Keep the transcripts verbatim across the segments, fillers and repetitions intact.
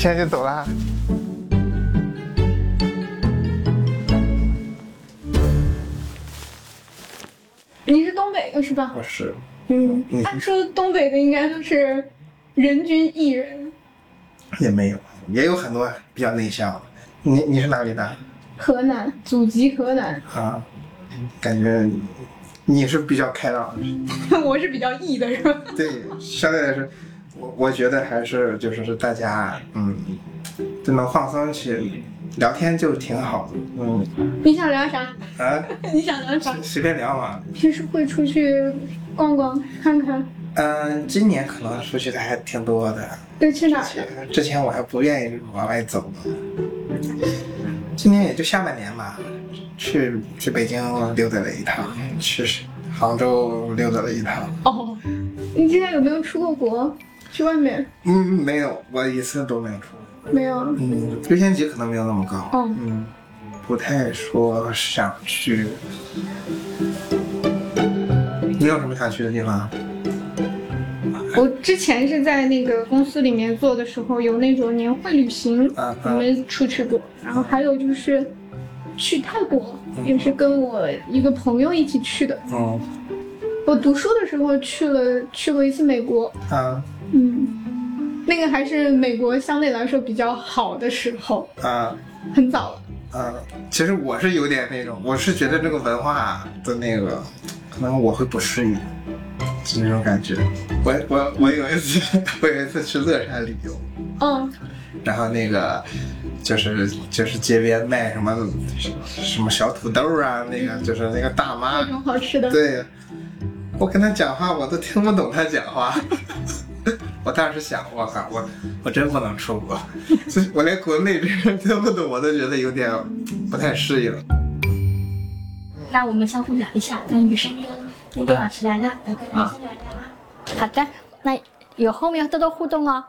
现在就走啦。 你是东北的是吧？ 我是。 嗯，按说东北的应该都是人均艺人。 也没有，也有很多比较内向的。你你是哪里的？ 河南，祖籍河南。 啊，感觉你是比较开朗的。我是比较异的，是吧？ 对，相对来说，我我觉得还是就是是大家嗯，就能放松起，聊天就挺好的。嗯。 你想聊啥？ 啊？ 你想聊啥？ 随便聊嘛。 平时会出去逛逛看看？ 嗯，今年可能出去的还挺多的。 都去哪儿？ 之前我还不愿意往外走呢。今年也就下半年吧，去去北京溜达了一趟，去杭州溜达了一趟。 哦，你之前有没有出过国？去外面？ 嗯，没有，我一次都没有出过。 没有。 嗯，优先级可能没有那么高。 哦。 嗯，不太说想去。你有什么想去的地方？ 我之前是在那个公司里面做的时候，有那种年会旅行， 啊、 我们出去过。然后还有就是去泰国，嗯、也是跟我一个朋友一起去的。 嗯， 我读书的时候去了去过一次美国。 啊， 嗯，那个还是美国相对来说比较好的时候。 啊， 很早了。 嗯，其实我是有点那种，我是觉得这个文化的那个，可能我会不适应。是那种感觉。我我我有一次我有一次去乐山旅游， 嗯， 然后那个就是就是街边卖什么什么小土豆啊，那个就是那个大妈， 那种好吃的。 对，我跟他讲话我都听不懂他讲话。我当时想，我靠，我我真不能出国，我连国内这人听不懂，我都觉得有点不太适应。 那我们相互聊一下，跟女生跟跟老师聊聊，跟老师聊聊啊。好的，那以后我们要多多互动哦。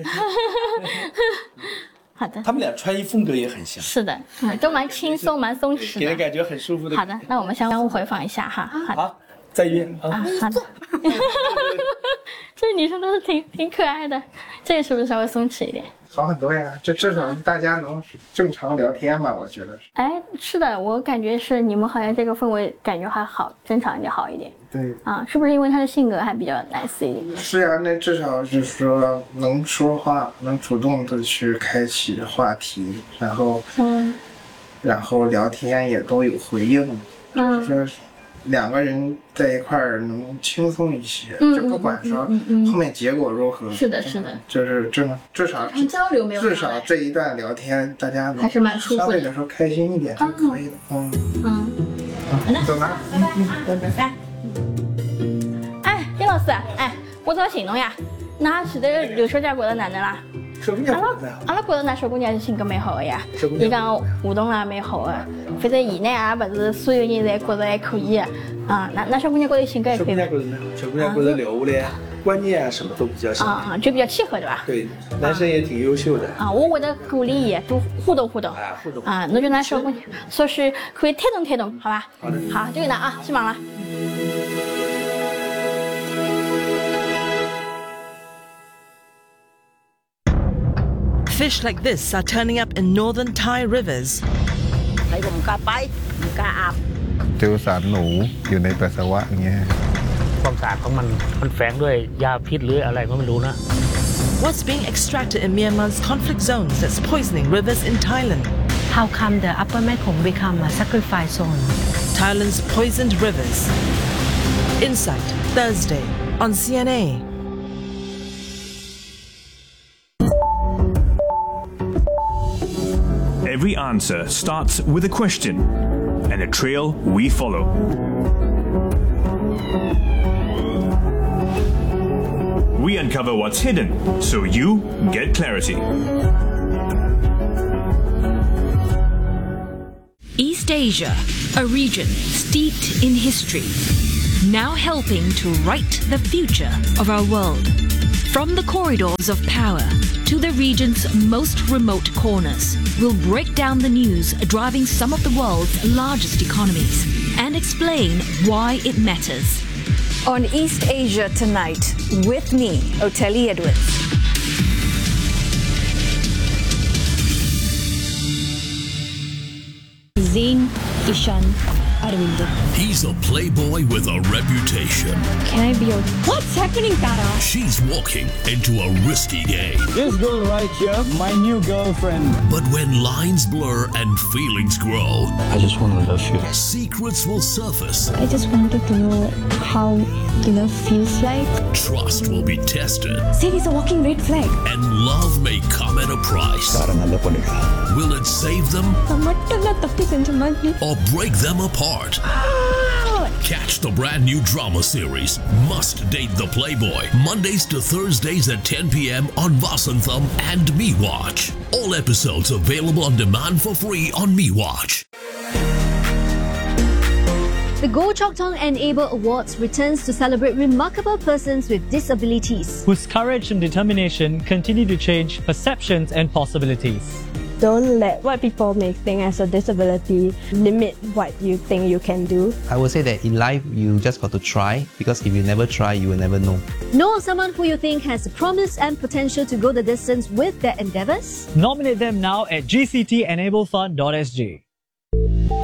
好的。 他们俩穿衣风格也很像。 是的，嗯，都蛮轻松、蛮松弛的， 给人感觉很舒服的。 好的，那我们相互回访一下哈。好的。 好，再约啊。啊，好的。这女生都是挺挺可爱的，这个是不是稍微松弛一点？ 好很多呀，这至少大家能正常聊天嘛，我觉得是。 哎，是的，我感觉是你们好像这个氛围感觉还好，正常一点好一点。 对。啊， 是不是因为他的性格还比较 nice 一点？ 是呀，那至少就是说能说话，能主动的去开启话题，然后，嗯，然后聊天也都有回应，嗯，说两个人在一块儿能轻松一些，嗯、就不管说后面结果如何。 是的，是的， 就是这么至少交流没有， 至少这一段聊天大家还是蛮舒服的， 相对来说开心一点就可以了。嗯嗯，好的，走啦，嗯嗯，拜拜。 来，哎，丁老师，哎，我找寻侬呀，那现在刘小姐觉得哪能啦？ 小姑娘， 阿拉觉得那小姑娘性格蛮好的呀，伊讲互动啦蛮好的，反正伊呢也不是所有人侪觉得还可以的啊。那那小姑娘觉得性格还可以。 小姑娘觉得蛮好，小姑娘觉得聊下来观念啊什么都比较像啊啊，就比较契合对吧？ 对，男生也挺优秀的啊。我会得鼓励伊多互动互动啊，互动啊，那就拿小姑娘说是可以推动推动，好吧？ 好的， 好，就这样啊，去忙了。 Fish like this are turning up in northern Thai rivers. เจอสารหนูอยู่ในปัสสาวะอย่างเงี้ยความสะอาดของมันมันแฝงด้วยยาพิษหรืออะไรก็ไม่รู้นะ What's being extracted in Myanmar's conflict zones that's poisoning rivers in Thailand? How come the Upper Mekong become a sacrifice zone? Thailand's poisoned rivers. Insight, Thursday on C N A. Every answer starts with a question and a trail we follow. We uncover what's hidden so you get clarity. East Asia, a region steeped in history, now helping to write the future of our world. From the corridors of power to the region's most remote corners, we'll break down the news driving some of the world's largest economies and explain why it matters. On East Asia Tonight, with me, Oteli Edwards. Ishan Aravind. He's a playboy with a reputation. Can I be your... What's happening, Tara? She's walking into a risky game. This girl right here, my new girlfriend. But when lines blur and feelings grow, I just want to love you. Secrets will surface. I just wanted to know how love feels like. Trust will be tested. Say he's a walking red flag. And love may come at a price. Will it save them? Or break them apart? Catch the brand new drama series, Must Date the Playboy, Mondays to Thursdays at ten p m on Vasantham and MeWatch. All episodes available on demand for free on MeWatch. The Go Chok Tong Enable Awards returns to celebrate remarkable persons with disabilities, whose courage and determination continue to change perceptions and possibilities. Don't let what people may think as a disability limit what you think you can do. I would say that in life, you just got to try, because if you never try, you will never know. Know someone who you think has the promise and potential to go the distance with their endeavours? Nominate them now at g c t enable fund dot s g.